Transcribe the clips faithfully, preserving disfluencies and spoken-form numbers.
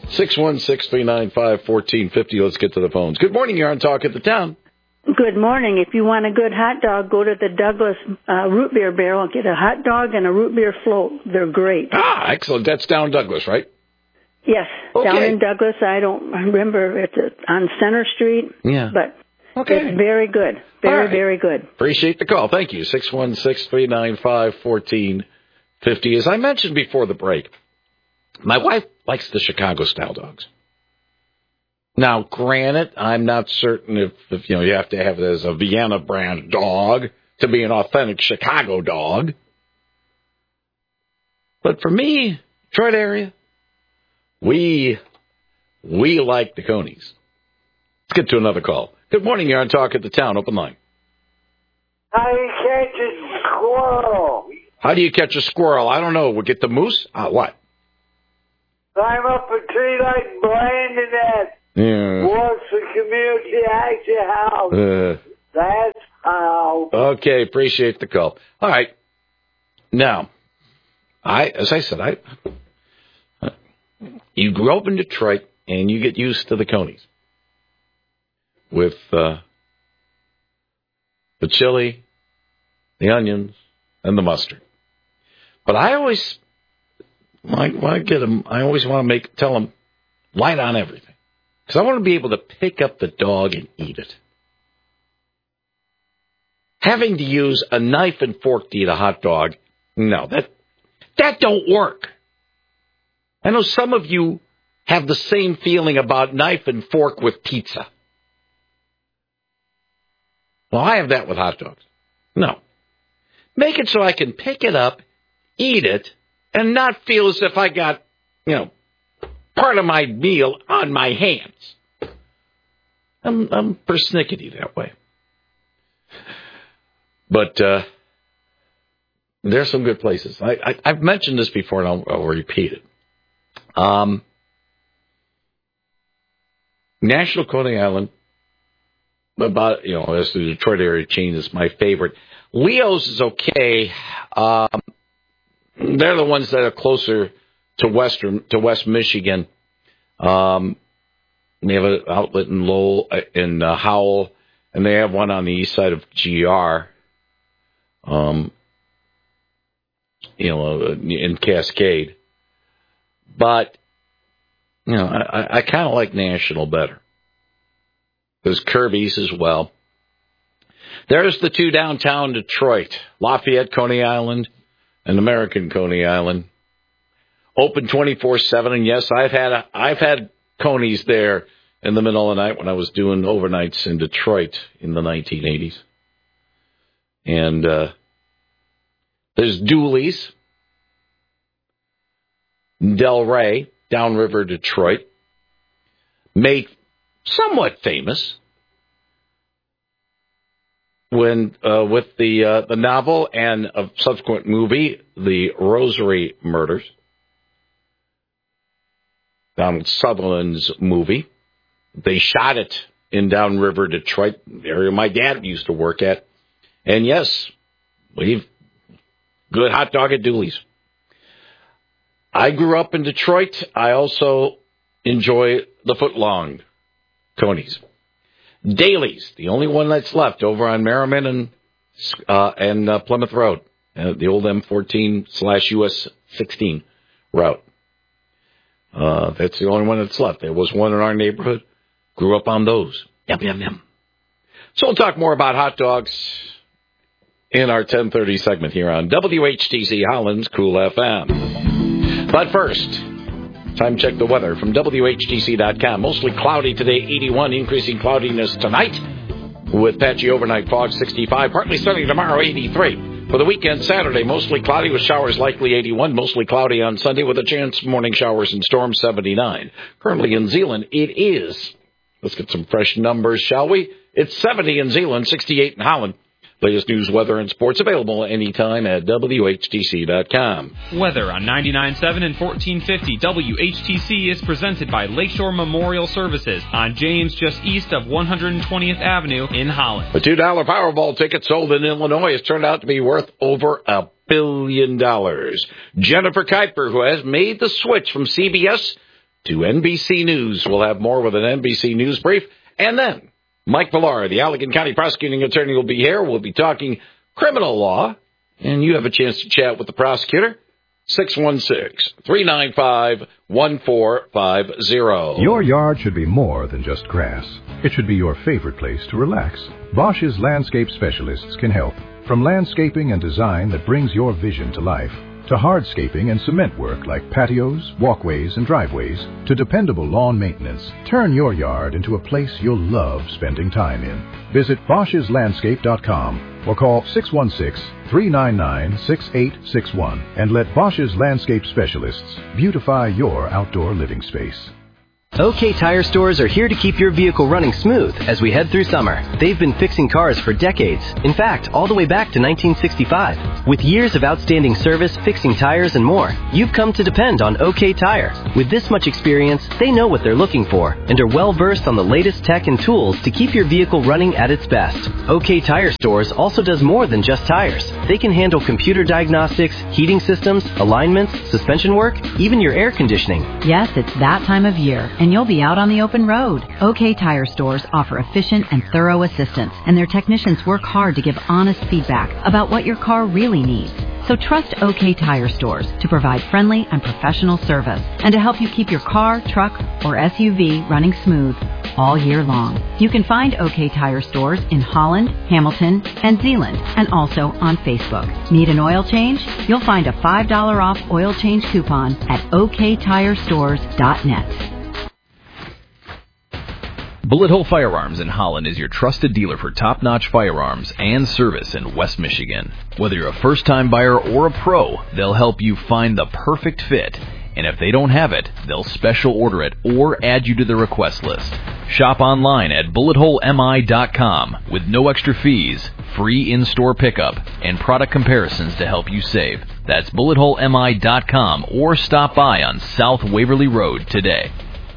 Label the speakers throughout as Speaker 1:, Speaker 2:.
Speaker 1: six one six, three nine five, one four five zero. Let's get to the phones. Good morning. You're on Talk at the Town.
Speaker 2: Good morning. If you want a good hot dog, go to the Douglas uh, Root Beer Barrel and get a hot dog and a root beer float. They're great.
Speaker 1: Ah, excellent. That's down Douglas, right?
Speaker 2: Yes,
Speaker 1: okay.
Speaker 2: Down in Douglas. I don't remember. It's on Center Street.
Speaker 1: Yeah.
Speaker 2: But
Speaker 1: okay.
Speaker 2: It's very good. Very, right. very good.
Speaker 1: Appreciate the call. Thank you. six one six, three nine five, one four five zero. As I mentioned before the break, my wife likes the Chicago-style dogs. Now, granted, I'm not certain if, if, you know, you have to have it as a Vienna brand dog to be an authentic Chicago dog. But for me, Detroit area, we, we like the Conies. Let's get to another call. Good morning. You're on Talk at the Town. Open line.
Speaker 3: How do you catch a squirrel?
Speaker 1: How do you catch a squirrel? I don't know. We'll get the moose? Uh, what?
Speaker 3: Climb up a tree like Brandon at
Speaker 1: Yeah.
Speaker 3: Works for Community Action House.
Speaker 1: Uh,
Speaker 3: That's how.
Speaker 1: Okay, appreciate the call. All right. Now, I, as I said, I, you grew up in Detroit and you get used to the Conies with uh, the chili, the onions, and the mustard. But I always, when I, when I get them, I always want to make tell them light on everything. Because I want to be able to pick up the dog and eat it. Having to use a knife and fork to eat a hot dog, no, that that don't work. I know some of you have the same feeling about knife and fork with pizza. Well, I have that with hot dogs. No. Make it so I can pick it up, eat it, and not feel as if I got, you know, part of my meal on my hands. I'm, I'm persnickety that way. But uh, there's some good places. I, I, I've mentioned this before, and I'll, I'll repeat it. Um, National Coney Island, about, you know, as the Detroit area chain is my favorite. Leo's is okay. Um, they're the ones that are closer to Western, to West Michigan. Um, they have an outlet in Lowell, in uh, Howell, and they have one on the east side of G R. Um, you know, in Cascade. But, you know, I, I kind of like National better. There's Kirby's as well. There's the two downtown Detroit, Lafayette, Coney Island, and American Coney Island. Open twenty-four seven, and yes, I've had a, I've had Conies there in the middle of the night when I was doing overnights in Detroit in the nineteen eighties. And uh, there's Dooley's, Delray, downriver Detroit, made somewhat famous when uh, with the uh, the novel and a subsequent movie, The Rosary Murders. Donald Sutherland's movie. They shot it in downriver Detroit, the area my dad used to work at. And yes, we've good hot dog at Dooley's. I grew up in Detroit. I also enjoy the footlong Conies. Daly's, the only one that's left over on Merriman and uh, and uh, Plymouth Road, uh, the old M fourteen slash U S sixteen route. Uh, that's the only one that's left. There was one in our neighborhood. Grew up on those. Yum, yum, yum. So we'll talk more about hot dogs in our ten thirty segment here on W H T C Holland's Cool F M. But first, time check the weather from W H T C dot com. Mostly cloudy today, eighty-one. Increasing cloudiness tonight with patchy overnight fog, sixty-five. Partly sunny tomorrow, eighty-three. For the weekend, Saturday, mostly cloudy with showers likely, eighty-one. Mostly cloudy on Sunday with a chance of morning showers and storms, seventy-nine. Currently in Zeeland, it is, let's get some fresh numbers, shall we? It's seventy in Zeeland, sixty-eight in Holland. Latest news, weather, and sports available anytime at W H T C dot com.
Speaker 4: Weather on ninety-nine point seven and fourteen fifty W H T C is presented by Lakeshore Memorial Services on James, just east of one hundred twentieth Avenue in Holland.
Speaker 1: A two dollar Powerball ticket sold in Illinois has turned out to be worth over a billion dollars. Jennifer Kuiper, who has made the switch from C B S to N B C News. We'll have more with an N B C News brief. And then Mike Villar, the Allegan County prosecuting attorney, will be here. We'll be talking criminal law, and you have a chance to chat with the prosecutor. six one six, three nine five, one four five zero.
Speaker 5: Your yard should be more than just grass. It should be your favorite place to relax. Bosch's landscape specialists can help. From landscaping and design that brings your vision to life, to hardscaping and cement work like patios, walkways, and driveways, to dependable lawn maintenance. Turn your yard into a place you'll love spending time in. Visit Bosch's Landscape dot com or call six one six, three nine nine, six eight six one and let Bosch's Landscape Specialists beautify your outdoor living space.
Speaker 6: OK Tire Stores are here to keep your vehicle running smooth as we head through summer. They've been fixing cars for decades. In fact, all the way back to nineteen sixty-five. With years of outstanding service, fixing tires, and more, you've come to depend on OK Tire. With this much experience, they know what they're looking for and are well-versed on the latest tech and tools to keep your vehicle running at its best. OK Tire Stores also does more than just tires. They can handle computer diagnostics, heating systems, alignments, suspension work, even your air conditioning.
Speaker 7: Yes, it's that time of year, and you'll be out on the open road. OK Tire Stores offer efficient and thorough assistance, and their technicians work hard to give honest feedback about what your car really needs. So trust OK Tire Stores to provide friendly and professional service and to help you keep your car, truck, or S U V running smooth all year long. You can find OK Tire Stores in Holland, Hamilton, and Zeeland, and also on Facebook. Need an oil change? You'll find a five dollars off oil change coupon at O K tire stores dot net.
Speaker 8: Bullet Hole Firearms in Holland is your trusted dealer for top-notch firearms and service in West Michigan. Whether you're a first-time buyer or a pro, they'll help you find the perfect fit. And if they don't have it, they'll special order it or add you to the request list. Shop online at bullet hole M I dot com with no extra fees, free in-store pickup, and product comparisons to help you save. That's bullet hole M I dot com or stop by on South Waverly Road today.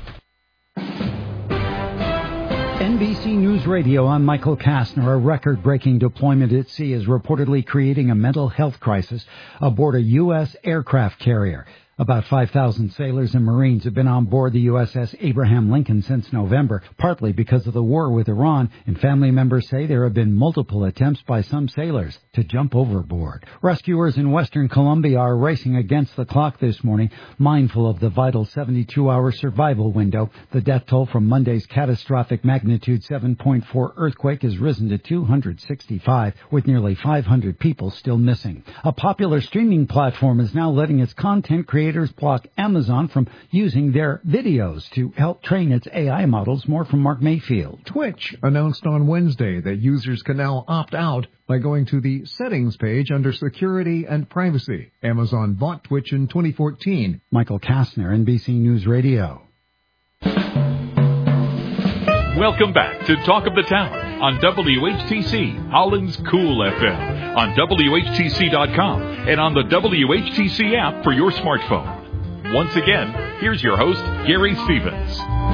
Speaker 9: N B C News Radio, I'm Michael Kastner. A record-breaking deployment at sea is reportedly creating a mental health crisis aboard a U S aircraft carrier. About five thousand sailors and Marines have been on board the U S S Abraham Lincoln since November, partly because of the war with Iran, and family members say there have been multiple attempts by some sailors to jump overboard. Rescuers in Western Colombia are racing against the clock this morning, mindful of the vital seventy-two hour survival window. The death toll from Monday's catastrophic magnitude seven point four earthquake has risen to two hundred sixty-five, with nearly five hundred people still missing. A popular streaming platform is now letting its content creators block Amazon from using their videos to help train its A I models. More from Mark Mayfield.
Speaker 10: Twitch announced on Wednesday that users can now opt out by going to the settings page under security and privacy. Amazon bought Twitch in twenty fourteen.
Speaker 9: Michael Kastner, N B C News Radio.
Speaker 11: Welcome back to Talk of the Town on W H T C, Holland's Cool F M, on W H T C dot com, and on the W H T C app for your smartphone. Once again, here's your host, Gary Stevens.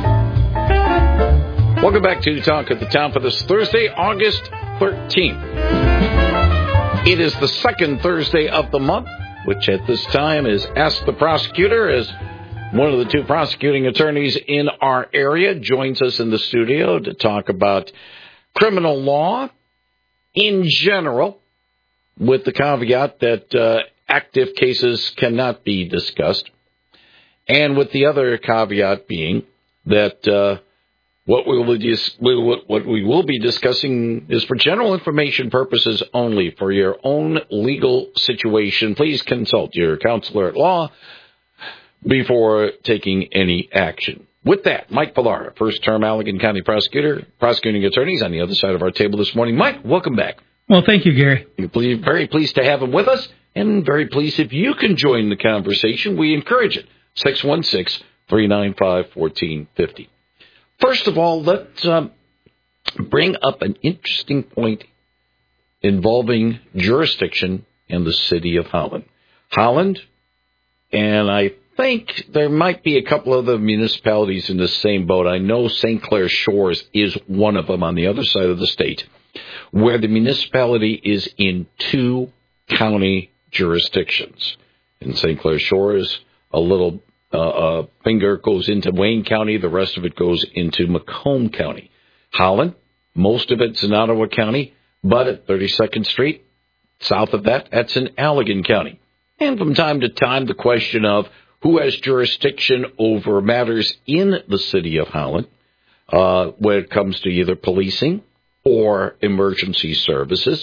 Speaker 1: Welcome back to Talk of the Town for this Thursday, August thirteenth. It is the second Thursday of the month, which at this time is Ask the Prosecutor, as one of the two prosecuting attorneys in our area joins us in the studio to talk about criminal law in general, with the caveat that uh, active cases cannot be discussed, and with the other caveat being that uh, what we will dis- what we will be discussing is for general information purposes only. For your own legal situation, please consult your counselor at law before taking any action. With that, Mike Villar, first-term Allegan County prosecutor, prosecuting attorneys on the other side of our table this morning. Mike, welcome back.
Speaker 12: Well, thank you, Gary.
Speaker 1: We're very pleased to have him with us, and very pleased if you can join the conversation. We encourage it. six one six, three nine five, one four five zero. First of all, let's um, bring up an interesting point involving jurisdiction in the city of Holland. Holland, and I think there might be a couple other municipalities in the same boat. I know Saint Clair Shores is one of them on the other side of the state, where the municipality is in two county jurisdictions. In Saint Clair Shores, a little uh, a finger goes into Wayne County. The rest of it goes into Macomb County. Holland, most of it's in Ottawa County, but at thirty-second Street, south of that, that's in Allegan County. And from time to time, the question of who has jurisdiction over matters in the city of Holland, uh, when it comes to either policing or emergency services.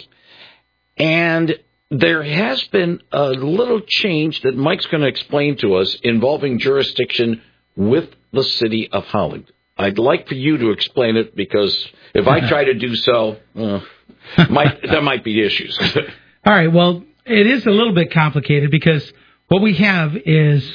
Speaker 1: And there has been a little change that Mike's going to explain to us involving jurisdiction with the city of Holland. I'd like for you to explain it, because if I try to do so, uh, might, there might be issues.
Speaker 12: All right, well, it is a little bit complicated, because what we have is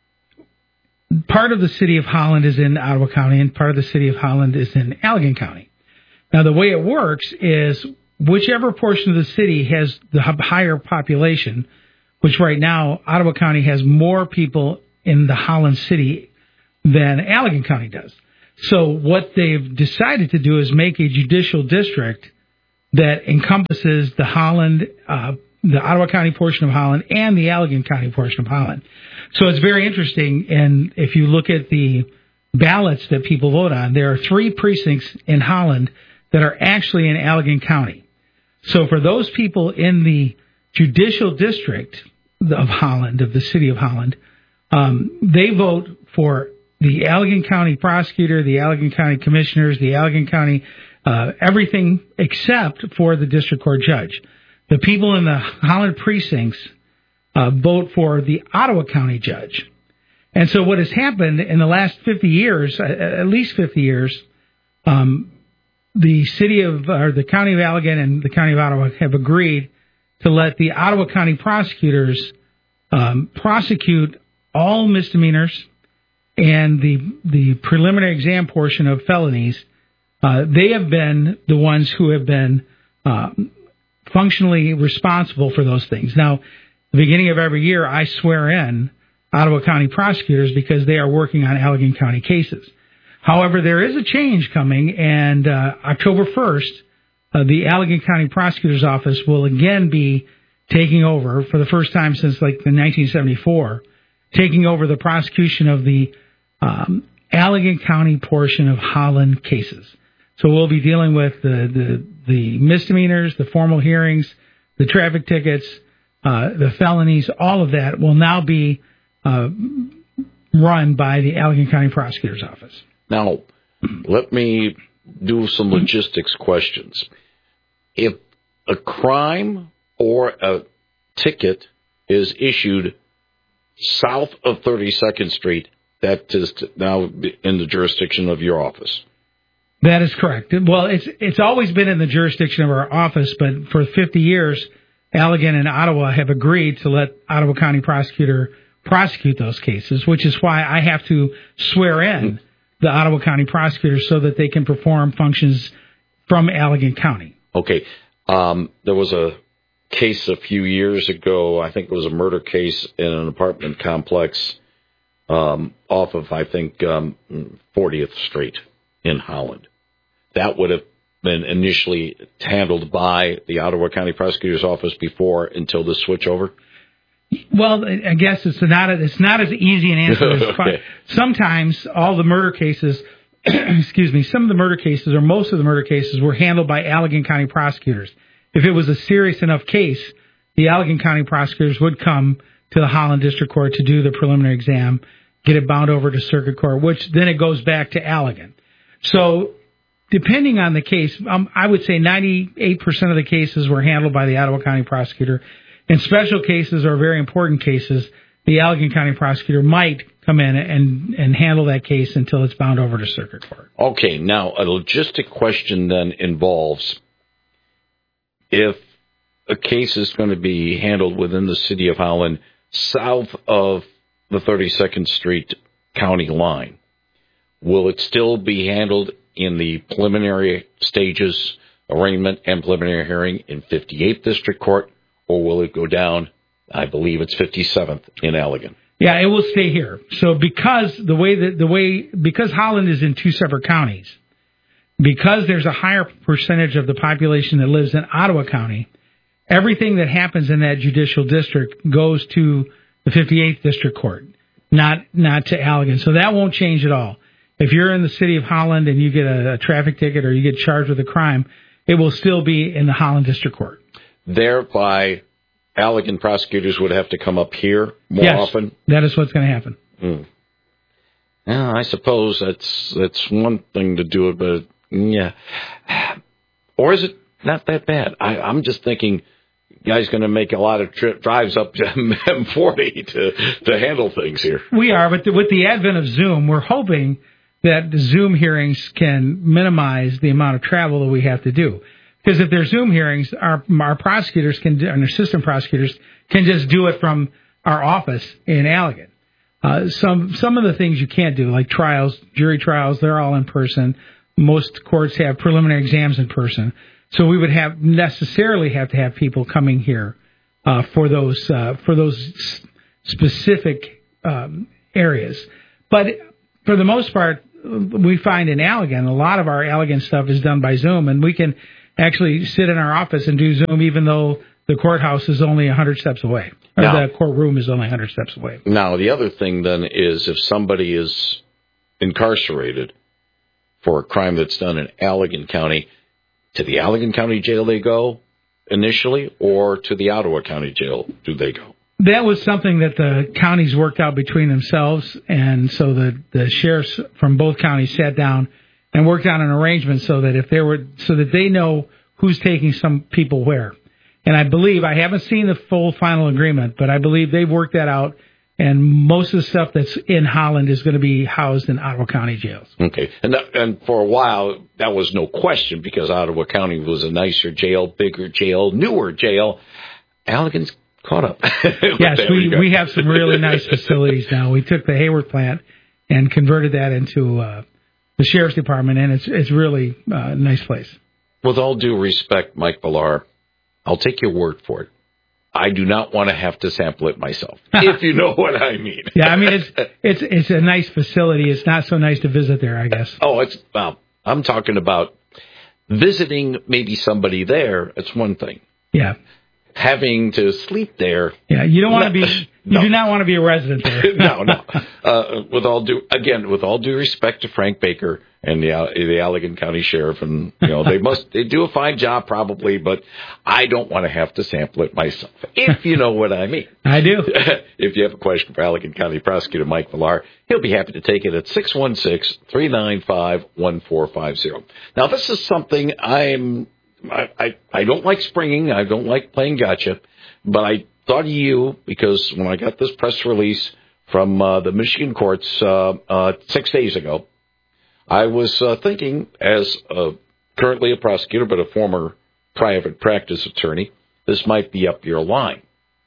Speaker 12: part of the city of Holland is in Ottawa County and part of the city of Holland is in Allegan County. Now, the way it works is whichever portion of the city has the higher population, which right now Ottawa County has more people in the Holland city than Allegan County does. So what they've decided to do is make a judicial district that encompasses the Holland, uh, the Ottawa County portion of Holland and the Allegan County portion of Holland. So it's very interesting. And if you look at the ballots that people vote on, there are three precincts in Holland that are actually in Allegan County. So for those people in the judicial district of Holland, of the city of Holland, um, they vote for the Allegan County prosecutor, the Allegan County commissioners, the Allegan County, uh, everything except for the district court judge. The people in the Holland precincts uh, vote for the Ottawa County judge. And so what has happened in the last fifty years, at least fifty years, um, the city of, or the county of Allegan and the county of Ottawa have agreed to let the Ottawa County prosecutors um, prosecute all misdemeanors and the the preliminary exam portion of felonies. Uh, they have been the ones who have been uh, functionally responsible for those things. Now, at the beginning of every year, I swear in Ottawa County prosecutors because they are working on Allegan County cases. However, there is a change coming, and uh, October first, uh, the Allegan County Prosecutor's Office will again be taking over, for the first time since like the nineteen seventy-four, taking over the prosecution of the um, Allegan County portion of Holland cases. So we'll be dealing with the, the, the misdemeanors, the formal hearings, the traffic tickets, uh, the felonies. All of that will now be uh, run by the Allegan County Prosecutor's Office.
Speaker 1: Now, let me do some logistics questions. If a crime or a ticket is issued south of thirty-second Street, that is now in the jurisdiction of your office.
Speaker 12: That is correct. Well, it's it's always been in the jurisdiction of our office, but for fifty years, Allegan and Ottawa have agreed to let Ottawa County Prosecutor prosecute those cases, which is why I have to swear in the Ottawa County Prosecutor so that they can perform functions from Allegan County.
Speaker 1: Okay. Um, there was a case a few years ago, I think it was a murder case in an apartment complex um, off of, I think, um, fortieth Street in Holland. That would have been initially handled by the Ottawa County Prosecutor's Office before until the switchover?
Speaker 12: Well, I guess it's not a, it's not as easy an answer as okay. Sometimes all the murder cases, excuse me, some of the murder cases or most of the murder cases were handled by Allegan County prosecutors. If it was a serious enough case, the Allegan County prosecutors would come to the Holland District Court to do the preliminary exam, get it bound over to circuit court, which then it goes back to Allegan. So depending on the case, um, I would say ninety-eight percent of the cases were handled by the Ottawa County prosecutor. In special cases or very important cases, the Allegan County prosecutor might come in and, and handle that case until it's bound over to circuit court.
Speaker 1: Okay, now a logistic question then involves if a case is going to be handled within the city of Holland south of the thirty-second Street county line, will it still be handled in the preliminary stages, arraignment and preliminary hearing in fifty-eighth District Court? Or will it go down, I believe it's fifty-seventh in Allegan?
Speaker 12: Yeah, it will stay here. So because the way that the way because Holland is in two separate counties, because there's a higher percentage of the population that lives in Ottawa County, everything that happens in that judicial district goes to the fifty-eighth District Court. not not to Allegan. So that won't change at all. If you're in the city of Holland and you get a, a traffic ticket or you get charged with a crime, it will still be in the Holland District Court.
Speaker 1: Thereby, Allegan prosecutors would have to come up here more
Speaker 12: yes,
Speaker 1: often?
Speaker 12: That is what's going to happen.
Speaker 1: Mm. Yeah, I suppose that's that's one thing to do it, but yeah. Or is it not that bad? I, I'm just thinking, guy's going to make a lot of tri- drives up to M forty to to handle things here.
Speaker 12: We are, but the, with the advent of Zoom, we're hoping that the Zoom hearings can minimize the amount of travel that we have to do. Because if there's Zoom hearings, our our prosecutors can, and assistant prosecutors can just do it from our office in Allegan. Uh, some some of the things you can't do, like trials, jury trials, they're all in person. Most courts have preliminary exams in person. So we would have necessarily have to have people coming here uh, for those uh, for those specific um, areas. But for the most part, we find in Allegan, a lot of our Allegan stuff is done by Zoom, and we can actually sit in our office and do Zoom even though the courthouse is only one hundred steps away, or
Speaker 1: now,
Speaker 12: the courtroom is only one hundred steps away.
Speaker 1: Now, the other thing then is if somebody is incarcerated for a crime that's done in Allegan County, to the Allegan County Jail they go initially, or to the Ottawa County Jail do they go?
Speaker 12: That was something that the counties worked out between themselves, and so the, the sheriffs from both counties sat down and worked out an arrangement so that if there were, so that they know who's taking some people where. And I believe, I haven't seen the full final agreement, but I believe they've worked that out, and most of the stuff that's in Holland is going to be housed in Ottawa County jails.
Speaker 1: Okay. And that, and for a while, that was no question because Ottawa County was a nicer jail, bigger jail, newer jail. Allegan's caught up.
Speaker 12: Yes, we, we have some really nice facilities now. We took the Hayward plant and converted that into uh, the Sheriff's Department, and it's it's really uh, a nice place.
Speaker 1: With all due respect, Mike Villar, I'll take your word for it. I do not want to have to sample it myself, if you know what I mean.
Speaker 12: Yeah, I mean, it's it's it's a nice facility. It's not so nice to visit there, I guess.
Speaker 1: Oh, it's well, I'm talking about visiting maybe somebody there. It's one thing.
Speaker 12: Yeah.
Speaker 1: Having to sleep there.
Speaker 12: Yeah, you don't want to be. You no. do not want to be a resident there.
Speaker 1: no, no. Uh, with all due, again, with all due respect to Frank Baker and the the Allegan County Sheriff, and you know they must they do a fine job probably, but I don't want to have to sample it myself. If you know what I mean.
Speaker 12: I do.
Speaker 1: If you have a question for Allegan County Prosecutor Mike Villar, he'll be happy to take it at six one six, three nine five, one four five zero. Now, this is something I'm. I, I, I don't like springing. I don't like playing gotcha. But I thought of you because when I got this press release from uh, the Michigan courts uh, uh, six days ago, I was uh, thinking, as a, currently a prosecutor but a former private practice attorney, this might be up your line.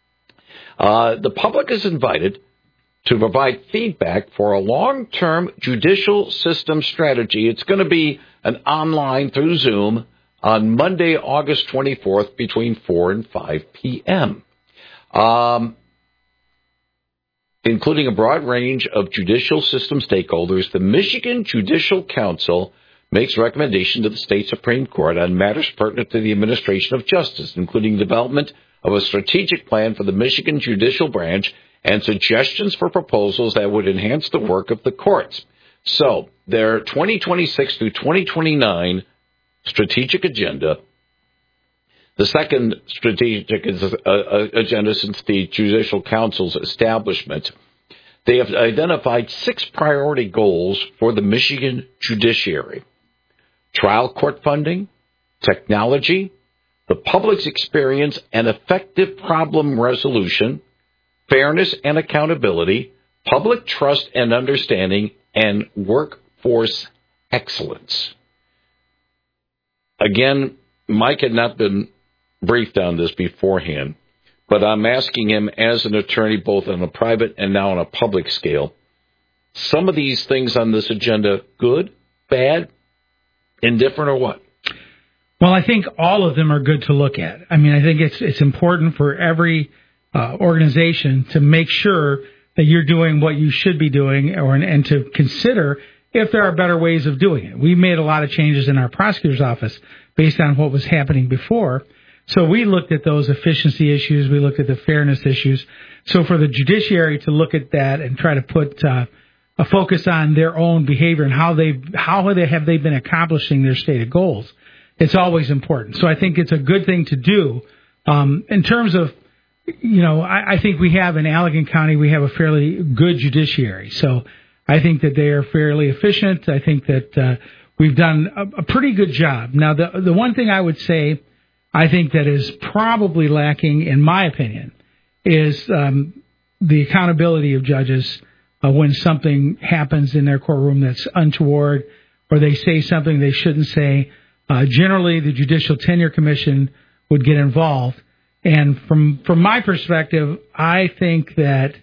Speaker 1: Uh, the public is invited to provide feedback for a long-term judicial system strategy. It's going to be an online through Zoom on Monday, August twenty-fourth, between four and five p.m., um, including a broad range of judicial system stakeholders. The Michigan Judicial Council makes recommendation to the state Supreme Court on matters pertinent to the administration of justice, including development of a strategic plan for the Michigan judicial branch and suggestions for proposals that would enhance the work of the courts. So their twenty twenty-six through twenty twenty-nine strategic agenda, the second strategic agenda since the Judicial Council's establishment, they have identified six priority goals for the Michigan judiciary: trial court funding, technology, the public's experience and effective problem resolution, fairness and accountability, public trust and understanding, and workforce excellence. Again, Mike had not been briefed on this beforehand, but I'm asking him as an attorney, both on a private and now on a public scale, some of these things on this agenda, good, bad, indifferent, or what?
Speaker 12: Well, I think all of them are good to look at. I mean, I think it's it's important for every uh, organization to make sure that you're doing what you should be doing, or and to consider if there are better ways of doing it. We made a lot of changes in our prosecutor's office based on what was happening before. So we looked at those efficiency issues. We looked at the fairness issues. So for the judiciary to look at that and try to put uh, a focus on their own behavior and how they how they have they been accomplishing their stated goals, it's always important. So I think it's a good thing to do. Um, in terms of, you know, I, I think we have in Allegan County, we have a fairly good judiciary. So I think that they are fairly efficient. I think that uh, we've done a, a pretty good job. Now, the the one thing I would say, I think that is probably lacking, in my opinion, is um, the accountability of judges uh, when something happens in their courtroom that's untoward or they say something they shouldn't say. Uh, generally, the Judicial Tenure Commission would get involved. And from from my perspective, I think that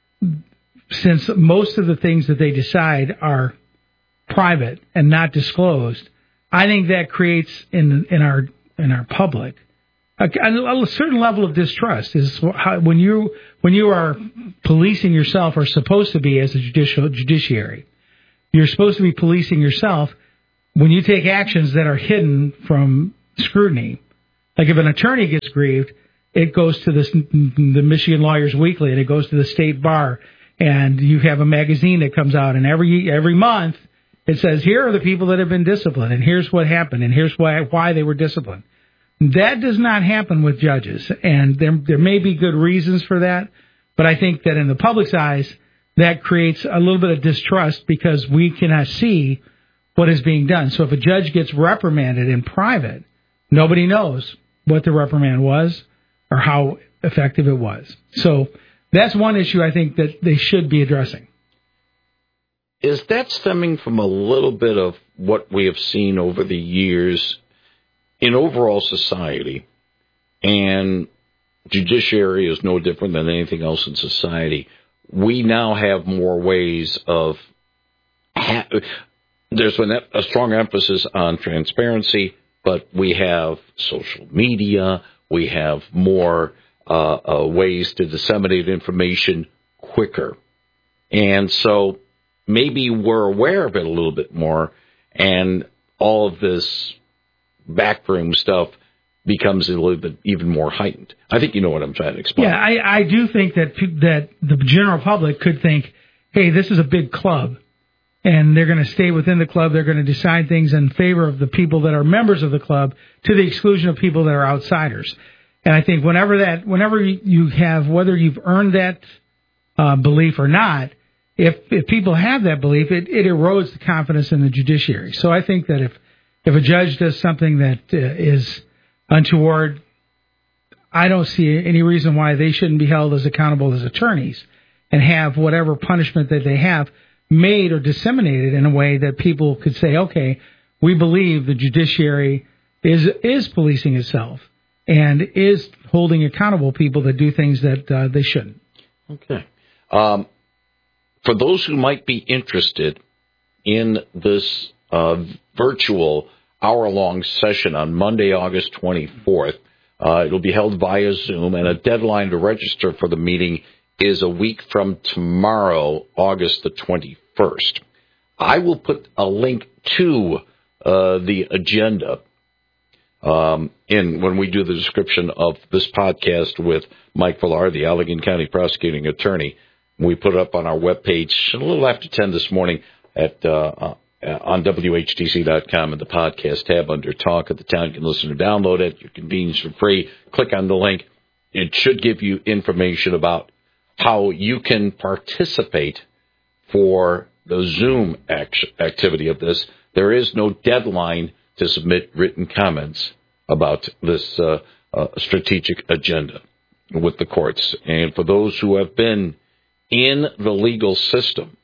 Speaker 12: since most of the things that they decide are private and not disclosed, I think that creates in in our in our public a, a certain level of distrust. Is how, when you when you are policing yourself, or supposed to be as a judicial judiciary, you're supposed to be policing yourself. When you take actions that are hidden from scrutiny, like if an attorney gets grieved, it goes to this, the Michigan Lawyers Weekly, and it goes to the state bar, and you have a magazine that comes out, and every every month it says, here are the people that have been disciplined, and here's what happened, and here's why why they were disciplined. That does not happen with judges, and there there may be good reasons for that, but I think that in the public's eyes, that creates a little bit of distrust because we cannot see what is being done. So if a judge gets reprimanded in private, nobody knows what the reprimand was or how effective it was. So that's one issue I think that they should be addressing.
Speaker 1: Is that stemming from a little bit of what we have seen over the years in overall society? And judiciary is no different than anything else in society. We now have more ways of... Ha- There's been a strong emphasis on transparency, but we have social media. We have more uh, uh, ways to disseminate information quicker. And so maybe we're aware of it a little bit more, and all of this backroom stuff becomes a little bit even more heightened. I think you know what I'm trying to explain.
Speaker 12: Yeah, I, I do think that that the general public could think, hey, this is a big club, and they're going to stay within the club. They're going to decide things in favor of the people that are members of the club to the exclusion of people that are outsiders. And I think whenever that, whenever you have, whether you've earned that uh, belief or not, if if people have that belief, it, it erodes the confidence in the judiciary. So I think that if, if a judge does something that uh, is untoward, I don't see any reason why they shouldn't be held as accountable as attorneys and have whatever punishment that they have made or disseminated in a way that people could say, okay, we believe the judiciary is is policing itself and is holding accountable people that do things that uh, they shouldn't.
Speaker 1: Okay. Um, for those who might be interested in this uh, virtual hour-long session on Monday, August twenty-fourth, uh, it'll be held via Zoom, and a deadline to register for the meeting is a week from tomorrow, August the twenty-first. I will put a link to uh, the agenda um, in when we do the description of this podcast with Mike Villar, the Allegan County Prosecuting Attorney. We put it up on our webpage a little after ten this morning at uh, on W H T C dot com in the podcast tab under Talk of the Town. You can listen or download it. Your convenience for free. Click on the link. It should give you information about how you can participate for the Zoom act- activity of this. There is no deadline to submit written comments about this uh, uh, strategic agenda with the courts. And for those who have been in the legal system,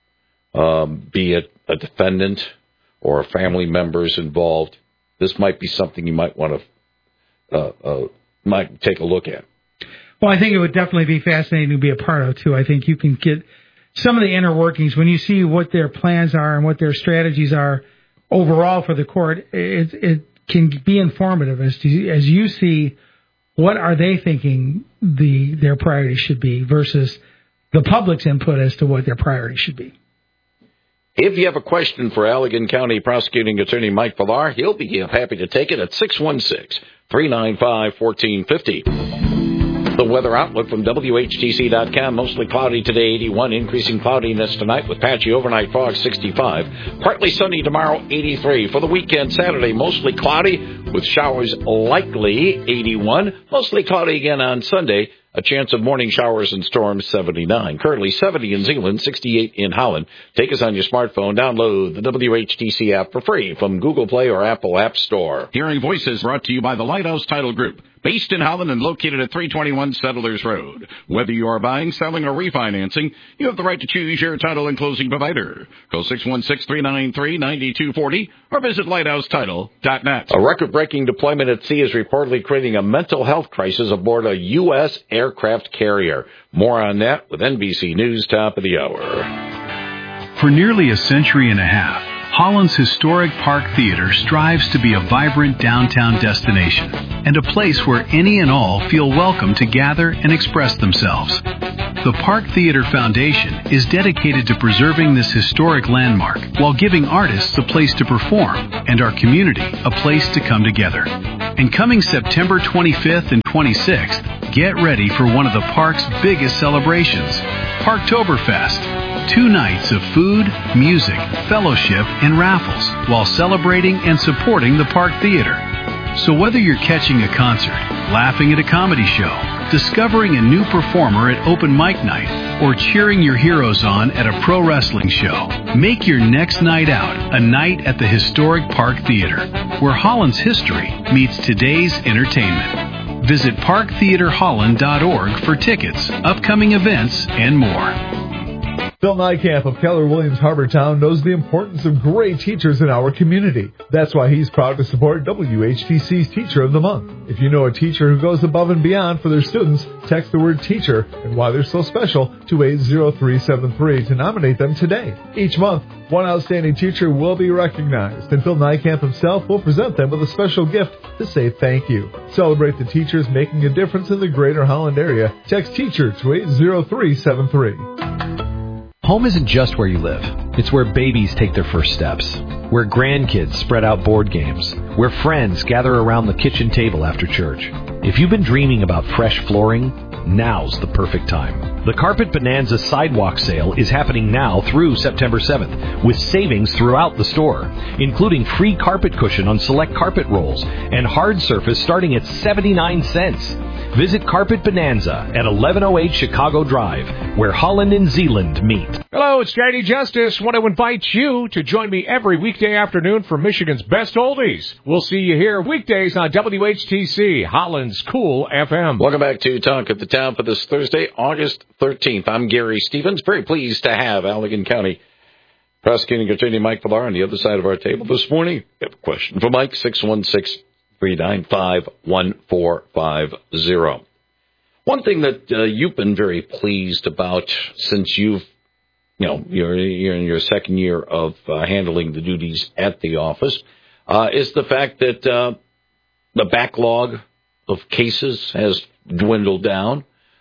Speaker 1: um, be it a defendant or family members involved, this might be something you might want to uh, uh, might take a look at.
Speaker 12: Well, I think it would definitely be fascinating to be a part of, too. I think you can get some of the inner workings when you see what their plans are and what their strategies are overall for the court. It, it can be informative as to as you see what are they thinking the their priorities should be versus the public's input as to what their priorities should be.
Speaker 1: If you have a question for Allegan County Prosecuting Attorney Mike Villar, he'll be happy to take it at six one six, three nine five, one four five zero. The weather outlook from W H T C dot com. Mostly cloudy today, eighty-one. Increasing cloudiness tonight with patchy overnight fog, sixty-five. Partly sunny tomorrow, eighty-three. For the weekend, Saturday, mostly cloudy with showers likely, eighty-one. Mostly cloudy again on Sunday. A chance of morning showers and storms, seventy-nine. Currently seventy in Zeeland, sixty-eight in Holland. Take us on your smartphone. Download the W H T C app for free from Google Play or Apple App Store.
Speaker 13: Hearing Voices brought to you by the Lighthouse Title Group. Based in Holland and located at three twenty-one Settlers Road. Whether you are buying, selling, or refinancing, you have the right to choose your title and closing provider. Call six one six, three nine three, nine two four zero or visit lighthouse title dot net.
Speaker 1: A record-breaking deployment at sea is reportedly creating a mental health crisis aboard a U S aircraft carrier. More on that with N B C News Top of the Hour.
Speaker 14: For nearly a century and a half, Holland's historic Park Theater strives to be a vibrant downtown destination and a place where any and all feel welcome to gather and express themselves. The Park Theater Foundation is dedicated to preserving this historic landmark while giving artists a place to perform and our community a place to come together. And coming September twenty-fifth and twenty-sixth, get ready for one of the park's biggest celebrations, Parktoberfest. Two nights of food, music, fellowship, and raffles while celebrating and supporting the Park Theater. So whether you're catching a concert, laughing at a comedy show, discovering a new performer at open mic night, or cheering your heroes on at a pro wrestling show, make your next night out a night at the historic Park Theater, where Holland's history meets today's entertainment. Visit park theater holland dot org for tickets, upcoming events, and more.
Speaker 15: Phil Nykamp of Keller Williams Harbortown knows the importance of great teachers in our community. That's why he's proud to support W H T C's Teacher of the Month. If you know a teacher who goes above and beyond for their students, text the word teacher and why they're so special to eight zero three seven three to nominate them today. Each month, one outstanding teacher will be recognized, and Phil Nykamp himself will present them with a special gift to say thank you. Celebrate the teachers making a difference in the greater Holland area. Text teacher to eight zero three seven three.
Speaker 16: Home isn't just where you live. It's where babies take their first steps, where grandkids spread out board games, where friends gather around the kitchen table after church. If you've been dreaming about fresh flooring, now's the perfect time. The Carpet Bonanza Sidewalk Sale is happening now through September seventh, with savings throughout the store, including free carpet cushion on select carpet rolls and hard surface starting at seventy-nine cents. Visit Carpet Bonanza at eleven oh eight Chicago Drive, where Holland and Zeeland meet.
Speaker 17: Hello, it's J D Justice. Want to invite you to join me every weekday afternoon for Michigan's Best Oldies. We'll see you here weekdays on W H T C, Holland's Cool F M.
Speaker 1: Welcome back to Talk of the Town for this Thursday, August thirteenth. I'm Gary Stevens. Very pleased to have Allegan County Prosecuting Attorney Mike Villar on the other side of our table this morning. We have a question for Mike, six one six, three nine five, one four five zero. One thing that uh, you've been very pleased about since you've, you know, you're, you're in your second year of uh, handling the duties at the office, uh, is the fact that uh, the backlog of cases has dwindled down.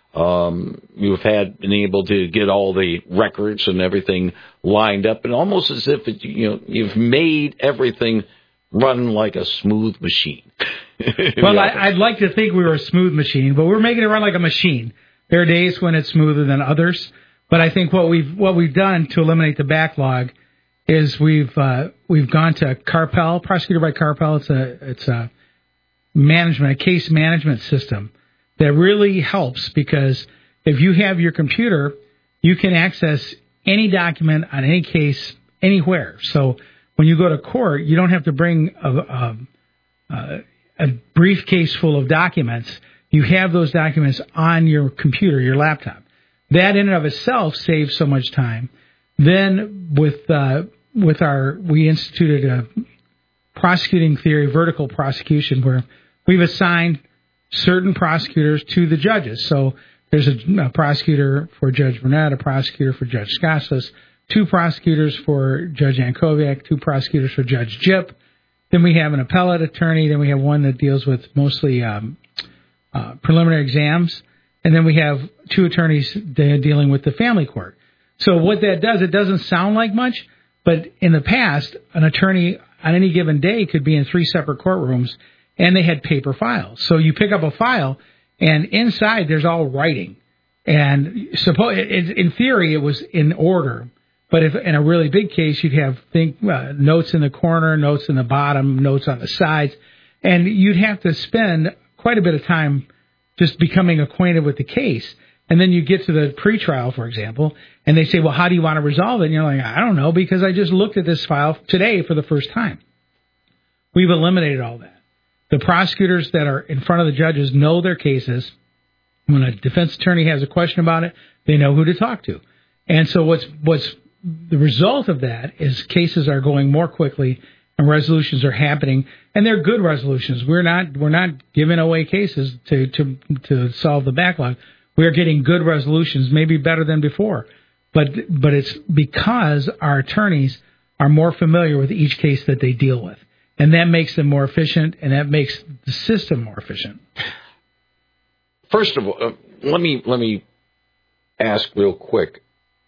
Speaker 1: Um, you've had been able to get all the records and everything lined up, and almost as if it, you know, you've made everything run like a smooth machine.
Speaker 12: Well, I, I'd like to think we were a smooth machine, but we're making it run like a machine. There are days when it's smoother than others, but I think what we've what we've done to eliminate the backlog is we've uh, we've gone to Carpel, Prosecutor by Carpel. It's a it's a management, a case management system that really helps, because if you have your computer, you can access any document on any case anywhere. So when you go to court, you don't have to bring a, a, a, a briefcase full of documents. You have those documents on your computer, your laptop. That in and of itself saves so much time. Then with uh, with our, we instituted a prosecuting theory, vertical prosecution, where we've assigned certain prosecutors to the judges. So there's a, a prosecutor for Judge Burnett, a prosecutor for Judge Skoslas, two prosecutors for Judge Ankoviak, two prosecutors for Judge Jip. Then we have an appellate attorney. Then we have one that deals with mostly um, uh, preliminary exams. And then we have two attorneys dealing with the family court. So what that does, it doesn't sound like much, But in the past, an attorney on any given day could be in three separate courtrooms, and they had paper files. So you pick up a file, and inside there's all writing. And suppose, in theory, it was in order. But if in a really big case, you'd have think uh, notes in the corner, notes in the bottom, notes on the sides, and you'd have to spend quite a bit of time just becoming acquainted with the case. And then you get to the pretrial, for example, and they say, well, how do you want to resolve it? And you're like, I don't know, because I just looked at this file today for the first time. We've eliminated all that. The prosecutors that are in front of the judges know their cases. When a defense attorney has a question about it, they know who to talk to. And so what's what's the result of that is cases are going more quickly and resolutions are happening, and they're good resolutions. We're not we're not giving away cases to to to solve the backlog. We're getting good resolutions, maybe better than before. But but it's because our attorneys are more familiar with each case that they deal with. And that makes them more efficient, and that makes the system more efficient.
Speaker 1: First of all, uh, let me let me ask real quick.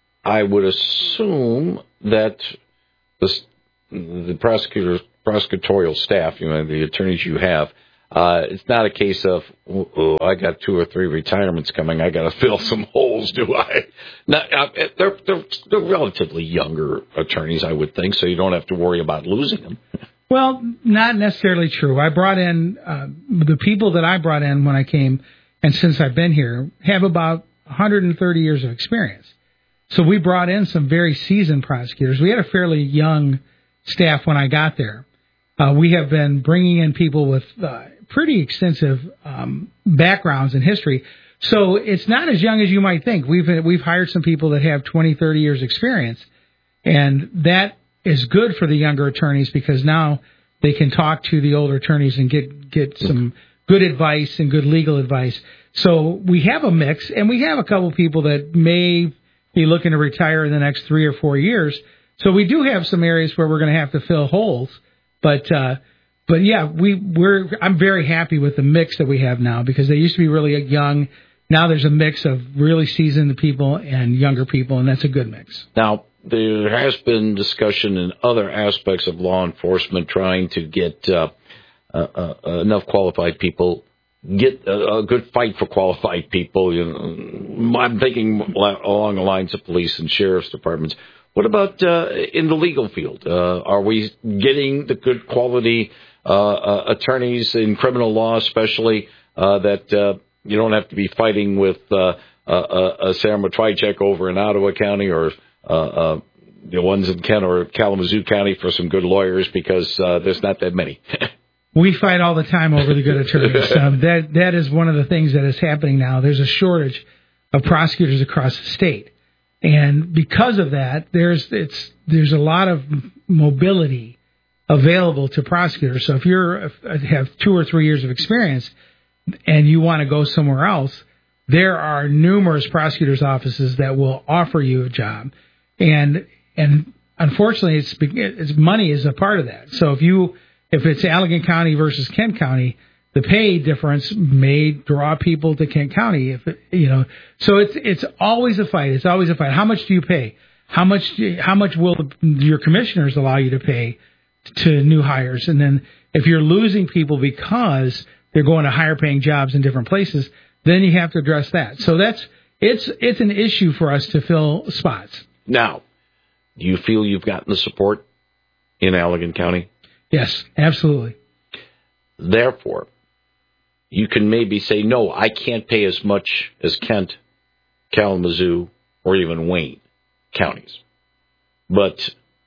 Speaker 1: I would assume that the, the prosecutors, prosecutorial staff, you know, the attorneys you have, uh, it's not a case of, oh, I got two or three retirements coming, I got to fill some holes, do I? Not, uh, they're, they're, they're relatively younger attorneys, I would think, so you don't have to worry about losing them.
Speaker 12: Well, not necessarily true. I brought in, uh, the people that I brought in when I came, and since I've been here, have about one hundred thirty years of experience. So we brought in some very seasoned prosecutors. We had a fairly young staff when I got there. Uh, we have been bringing in people with uh, pretty extensive um, backgrounds and history. So it's not as young as you might think. We've we've hired some people that have twenty, thirty years experience, and that is good for the younger attorneys because now they can talk to the older attorneys and get get some good advice and good legal advice. So we have a mix, and we have a couple people that may be looking to retire in the next three or four years. So we do have some areas where we're going to have to fill holes. But, uh, but yeah, we, we're, I'm very happy with the mix that we have now because they used to be really young. Now there's a mix of really seasoned people and younger people, and that's a good mix.
Speaker 1: Now, there has been discussion in other aspects of law enforcement trying to get uh, uh, uh, enough qualified people. Get a, a good fight for qualified people. You know, I'm thinking along the lines of police and sheriff's departments. What about uh, in the legal field? Uh, are we getting the good quality uh, uh, attorneys in criminal law, especially uh, that uh, you don't have to be fighting with uh, uh, uh, Sarah Matricek over in Ottawa County or uh, uh, the ones in Kent or Kalamazoo County for some good lawyers because uh, there's not that many.
Speaker 12: We fight all the time over the good attorneys. Um, that that is one of the things that is happening now. There's a shortage of prosecutors across the state, and because of that, there's it's there's a lot of mobility available to prosecutors. So if you're have two or three years of experience and you want to go somewhere else, there are numerous prosecutors' offices that will offer you a job, and and unfortunately, it's, it's money is a part of that. So if you If it's Allegan County versus Kent County, the pay difference may draw people to Kent County. If it, you know, so it's it's always a fight. It's always a fight. How much do you pay? How much how much will the, your commissioners allow you to pay to new hires? And then if you're losing people because they're going to higher paying jobs in different places, then you have to address that. So that's it's it's an issue for us to fill spots.
Speaker 1: Now, do you feel you've gotten the support in Allegan County?
Speaker 12: Yes, absolutely.
Speaker 1: Therefore, you can maybe say, no, I can't pay as much as Kent, Kalamazoo, or even Wayne counties. But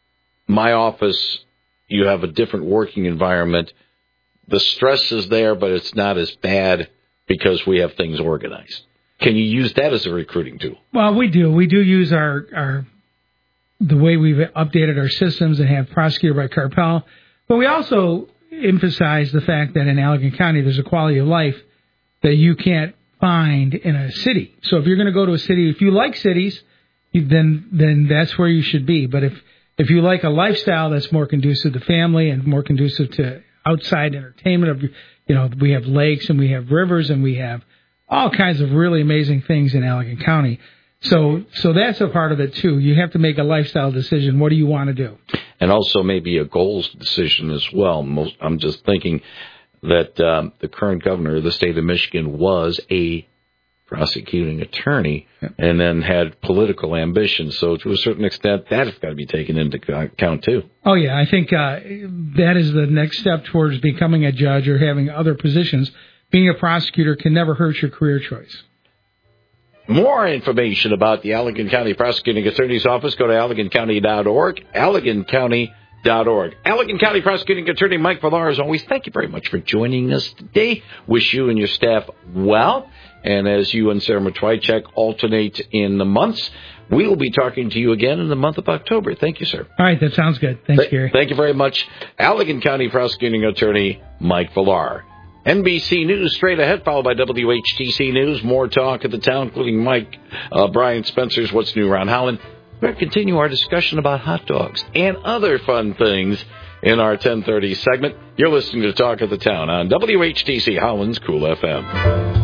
Speaker 1: my office, you have a different working environment. The stress is there, but it's not as bad because we have things organized. Can you use that as a recruiting tool?
Speaker 12: Well, we do. We do use our, our the way we've updated our systems and have prosecutor by Carpel. But we also emphasize the fact that in Allegan County, there's a quality of life that you can't find in a city. So if you're going to go to a city, if you like cities, then then that's where you should be. But if, if you like a lifestyle that's more conducive to family and more conducive to outside entertainment, you know, we have lakes and we have rivers and we have all kinds of really amazing things in Allegan County. So, so that's a part of it too. You have to make a lifestyle decision. What do you want to do?
Speaker 1: And also maybe a goals decision as well. Most, I'm just thinking that um, the current governor of the state of Michigan was a prosecuting attorney and then had political ambitions. So to a certain extent, that's got to be taken into account too.
Speaker 12: Oh, yeah. I think uh, that is the next step towards becoming a judge or having other positions. Being a prosecutor can never hurt your career choice.
Speaker 1: More information about the Allegan County Prosecuting Attorney's Office, go to allegan county dot org, allegan county dot org. Allegan County Prosecuting Attorney Mike Villar, as always, thank you very much for joining us today. Wish you and your staff well. And as you and Sarah Matwychak alternate in the months, we will be talking to you again in the month of October. Thank you, sir.
Speaker 12: All right, that sounds good. Thanks,
Speaker 1: Th-
Speaker 12: Gary.
Speaker 1: Thank you very much. Allegan County Prosecuting Attorney Mike Villar. N B C News straight ahead, followed by W H T C News. More talk of the town, including Mike, uh, Brian Spencer's What's New Around Holland. We're going to continue our discussion about hot dogs and other fun things in our ten thirty segment. You're listening to Talk of the Town on W H T C Holland's Cool F M.